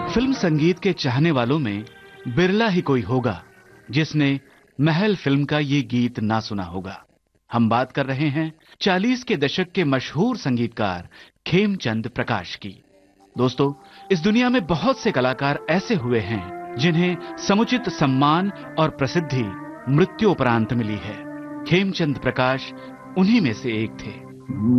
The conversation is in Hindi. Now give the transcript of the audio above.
फिल्म संगीत के चाहने वालों में बिरला ही कोई होगा जिसने महल फिल्म का ये गीत ना सुना होगा। हम बात कर रहे हैं 40 के दशक के मशहूर संगीतकार खेमचंद प्रकाश की। दोस्तों, इस दुनिया में बहुत से कलाकार ऐसे हुए हैं जिन्हें समुचित सम्मान और प्रसिद्धि मृत्योपरांत मिली है। खेमचंद प्रकाश उन्हीं में से एक थे।